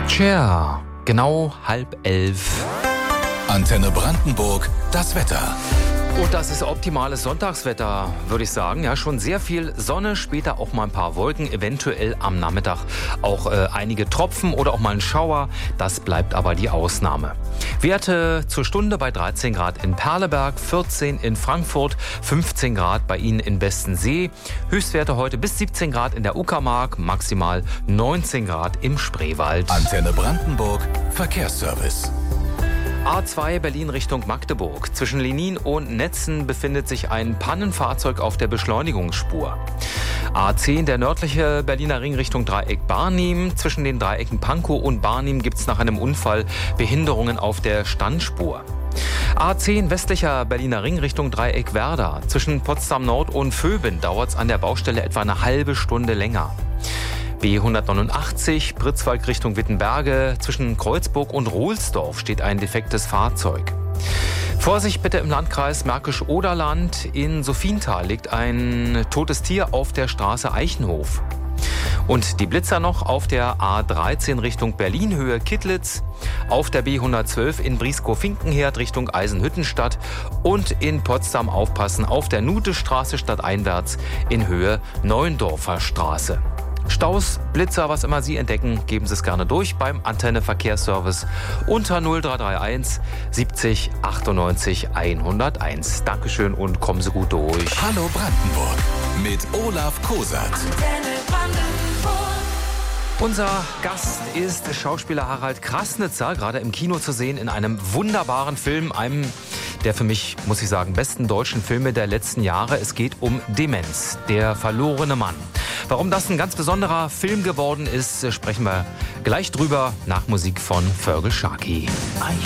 Tja, genau 10:30. Antenne Brandenburg, das Wetter. Und das ist optimales Sonntagswetter, würde ich sagen. Ja, schon sehr viel Sonne, später auch mal ein paar Wolken, eventuell am Nachmittag auch einige Tropfen oder auch mal ein Schauer. Das bleibt aber die Ausnahme. Werte zur Stunde bei 13 Grad in Perleberg, 14 in Frankfurt, 15 Grad bei Ihnen in Westensee. Höchstwerte heute bis 17 Grad in der Uckermark, maximal 19 Grad im Spreewald. Antenne Brandenburg, Verkehrsservice. A2 Berlin Richtung Magdeburg. Zwischen Lenin und Netzen befindet sich ein Pannenfahrzeug auf der Beschleunigungsspur. A10 der nördliche Berliner Ring Richtung Dreieck Barnim. Zwischen den Dreiecken Pankow und Barnim gibt es nach einem Unfall Behinderungen auf der Standspur. A10 westlicher Berliner Ring Richtung Dreieck Werder. Zwischen Potsdam Nord und Vöben dauert es an der Baustelle etwa eine halbe Stunde länger. B189 Pritzwalk Richtung Wittenberge. Zwischen Kreuzburg und Rohlsdorf steht ein defektes Fahrzeug. Vorsicht bitte im Landkreis Märkisch-Oderland. In Sophienthal liegt ein totes Tier auf der Straße Eichenhof. Und die Blitzer noch auf der A13 Richtung Berlin-Höhe Kittlitz, auf der B112 in Brieskow-Finkenherd Richtung Eisenhüttenstadt und in Potsdam aufpassen auf der Nutestraße stadteinwärts in Höhe Neuendorfer Straße. Staus, Blitzer, was immer Sie entdecken, geben Sie es gerne durch beim Antenne Verkehrsservice unter 0331 70 98 101. Dankeschön und kommen Sie gut durch. Hallo Brandenburg mit Olaf Kosat. Unser Gast ist Schauspieler Harald Krasnitzer, gerade im Kino zu sehen in einem wunderbaren Film, einem der für mich, muss ich sagen, besten deutschen Filme der letzten Jahre. Es geht um Demenz, der verlorene Mann. Warum das ein ganz besonderer Film geworden ist, sprechen wir gleich drüber nach Musik von Fergal Sharkey.